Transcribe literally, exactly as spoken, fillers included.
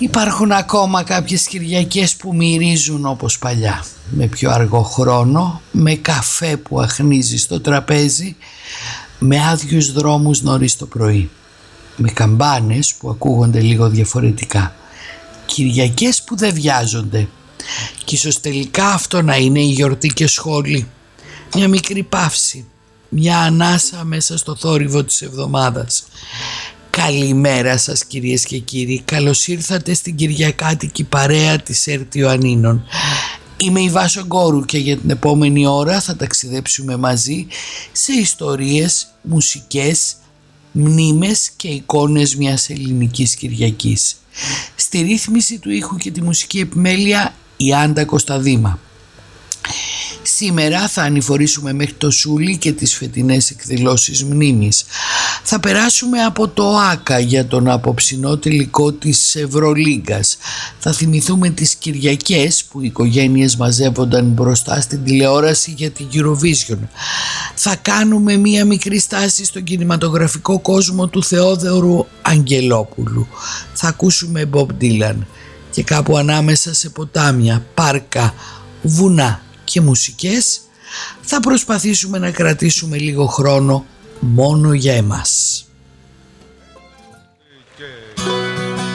Υπάρχουν ακόμα κάποιες Κυριακές που μυρίζουν όπως παλιά, με πιο αργό χρόνο, με καφέ που αχνίζει στο τραπέζι, με άδειους δρόμους νωρίς το πρωί, με καμπάνες που ακούγονται λίγο διαφορετικά. Κυριακές που δεν βιάζονται. Και ίσως τελικά αυτό να είναι η γιορτή και σχόλη. Μια μικρή παύση, μια ανάσα μέσα στο θόρυβο της εβδομάδας. Καλημέρα σας κυρίες και κύριοι, καλώς ήρθατε στην Κυριακάτικη παρέα της ΕΡΤ Ιωαννίνων. Είμαι η Βάσο Γκόρου και για την επόμενη ώρα θα ταξιδέψουμε μαζί σε ιστορίες, μουσικές, μνήμες και εικόνες μιας ελληνικής Κυριακής. Στη ρύθμιση του ήχου και τη μουσική επιμέλεια η Άντα Κωνσταδήμα. Σήμερα θα ανηφορήσουμε μέχρι το Σούλι και τις φετινές εκδηλώσεις μνήμης. Θα περάσουμε από το ΆΚΑ για τον απόψινό τελικό της Ευρωλίγκας. Θα θυμηθούμε τις Κυριακές που οι οικογένειες μαζεύονταν μπροστά στην τηλεόραση για την Eurovision. Θα κάνουμε μία μικρή στάση στον κινηματογραφικό κόσμο του Θεόδωρου Αγγελόπουλου. Θα ακούσουμε Bob Dylan και κάπου ανάμεσα σε ποτάμια, πάρκα, βουνά και μουσικές θα προσπαθήσουμε να κρατήσουμε λίγο χρόνο μόνο για εμάς.